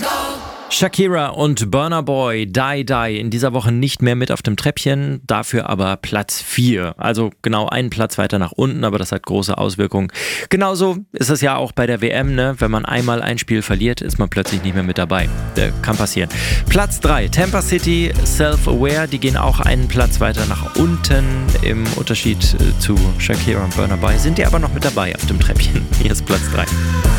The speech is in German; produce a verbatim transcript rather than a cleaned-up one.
Shakira und Burna Boy, Die Die, in dieser Woche nicht mehr mit auf dem Treppchen, dafür aber Platz vier. Also genau einen Platz weiter nach unten, aber das hat große Auswirkungen. Genauso ist es ja auch bei der W M, ne? Wenn man einmal ein Spiel verliert, ist man plötzlich nicht mehr mit dabei. Äh, kann passieren. Platz drei, Tampa City, Self-Aware, die gehen auch einen Platz weiter nach unten. Im Unterschied äh, zu Shakira und Burna Boy sind die aber noch mit dabei auf dem Treppchen. Hier ist Platz drei.